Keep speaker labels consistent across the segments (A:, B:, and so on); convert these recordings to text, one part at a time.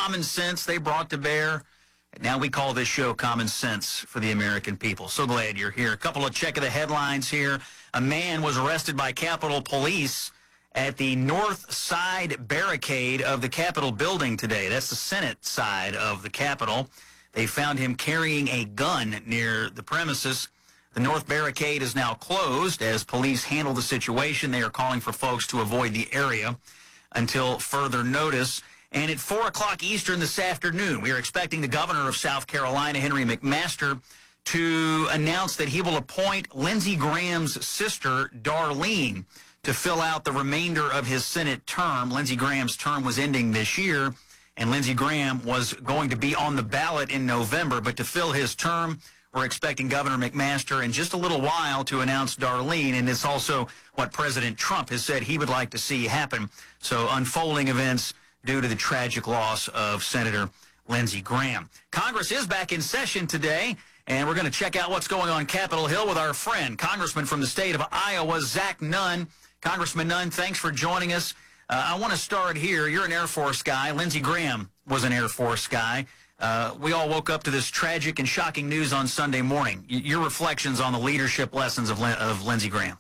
A: common sense they brought to bear. Now we call this show Common Sense for the American people. So glad you're here. A couple of check of the headlines here. A man was arrested by Capitol Police at the north side barricade of the Capitol building today. That's the Senate side of the Capitol. They found him carrying a gun near the premises. The north barricade is now closed as police handle the situation. They are calling for folks to avoid the area until further notice. And at 4 o'clock Eastern this afternoon, we are expecting the governor of South Carolina, Henry McMaster, to announce that he will appoint Lindsey Graham's sister, Darlene, to fill out the remainder of his Senate term. Lindsey Graham's term was ending this year, and Lindsey Graham was going to be on the ballot in November. But to fill his term, we're expecting Governor McMaster in just a little while to announce Darlene, and it's also what President Trump has said he would like to see happen. So unfolding events due to the tragic loss of Senator Lindsey Graham. Congress is back in session today, and we're going to check out what's going on Capitol Hill with our friend, Congressman from the state of Iowa, Zach Nunn. Congressman Nunn, thanks for joining us. I want to start here. You're an Air Force guy. Lindsey Graham was an Air Force guy. We all woke up to this tragic and shocking news on Sunday morning. Your reflections on the leadership lessons of Lindsey Graham.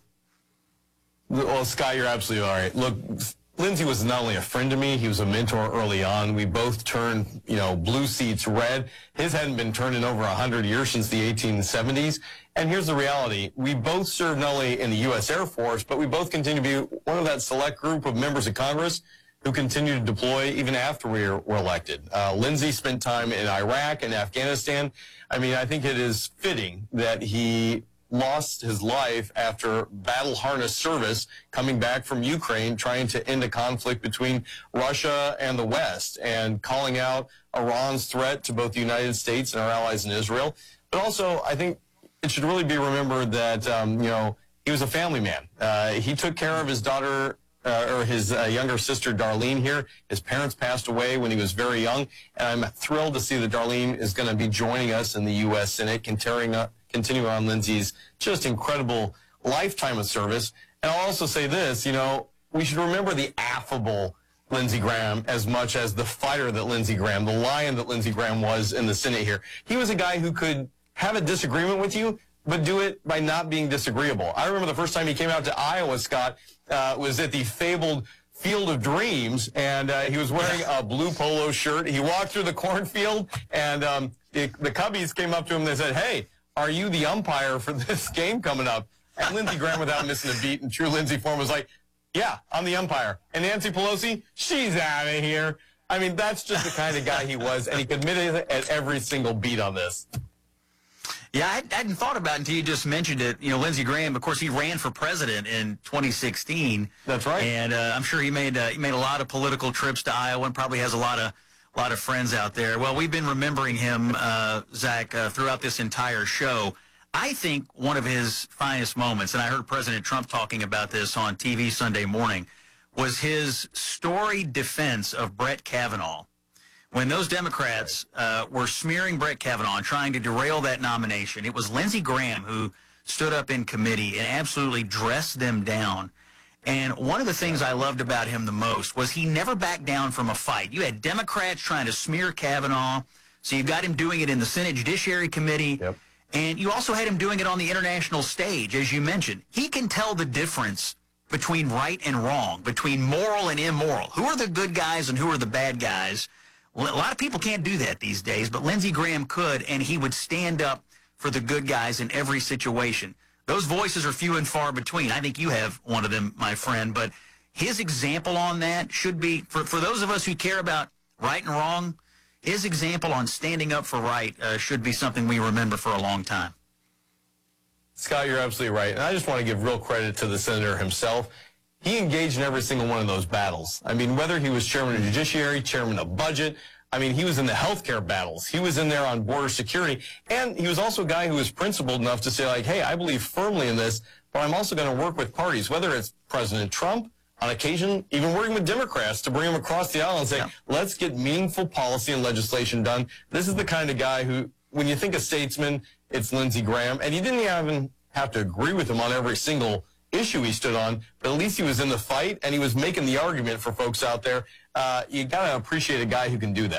B: Well, Scott, you're absolutely all right. Look, Lindsey was not only a friend to me, he was a mentor early on. We both turned, blue seats red. His hadn't been turned in over 100 years since the 1870s. And here's the reality. We both served not only in the U.S. Air Force, but we both continue to be one of that select group of members of Congress who continue to deploy even after we were elected. Lindsey spent time in Iraq and Afghanistan. I mean, I think it is fitting that he lost his life after battle harness service coming back from Ukraine, trying to end a conflict between Russia and the West and calling out Iran's threat to both the United States and our allies in Israel. But also, I think it should really be remembered that, he was a family man. He took care of his daughter, or his younger sister, Darlene, here. His parents passed away when he was very young, and I'm thrilled to see that Darlene is going to be joining us in the U.S. Senate, continuing on Lindsey's just incredible lifetime of service. And I'll also say this, we should remember the affable Lindsey Graham as much as the fighter that Lindsey Graham, the lion that Lindsey Graham was in the Senate here. He was a guy who could have a disagreement with you, but do it by not being disagreeable. I remember the first time he came out to Iowa, Scott, was at the fabled Field of Dreams, and he was wearing a blue polo shirt. He walked through the cornfield, and the Cubbies came up to him and they said, "Hey, are you the umpire for this game coming up?" And Lindsey Graham, without missing a beat in true Lindsey form, was like, "Yeah, I'm the umpire." And Nancy Pelosi, she's out of here. I mean, that's just the kind of guy he was, and he committed at every single beat on this.
A: Yeah, I hadn't thought about it until you just mentioned it. Lindsey Graham, of course, he ran for president in 2016.
B: That's right.
A: And I'm sure he made a lot of political trips to Iowa and probably has a lot of friends out there. Well, we've been remembering him, Zach, throughout this entire show. I think one of his finest moments, and I heard President Trump talking about this on TV Sunday morning, was his storied defense of Brett Kavanaugh. When those Democrats were smearing Brett Kavanaugh and trying to derail that nomination, it was Lindsey Graham who stood up in committee and absolutely dressed them down. And one of the things I loved about him the most was he never backed down from a fight. You had Democrats trying to smear Kavanaugh, so you've got him doing it in the Senate Judiciary Committee,
B: yep.
A: And you also had him doing it on the international stage, as you mentioned. He can tell the difference between right and wrong, between moral and immoral. Who are the good guys and who are the bad guys? Well, a lot of people can't do that these days, but Lindsey Graham could, and he would stand up for the good guys in every situation. Those voices are few and far between. I think you have one of them, my friend, but his example on that should be, for those of us who care about right and wrong, his example on standing up for right should be something we remember for a long time.
B: Scott, you're absolutely right. And I just want to give real credit to the senator himself. He engaged in every single one of those battles. I mean, whether he was chairman of Judiciary, chairman of Budget, I mean, he was in the healthcare battles. He was in there on border security. And he was also a guy who was principled enough to say, like, hey, I believe firmly in this, but I'm also going to work with parties, whether it's President Trump, on occasion, even working with Democrats to bring them across the aisle and say, let's get meaningful policy and legislation done. This is the kind of guy who, when you think of statesman, it's Lindsey Graham. And you didn't even have to agree with him on every single issue he stood on, but at least he was in the fight and he was making the argument for folks out there. You got to appreciate a guy who can do that.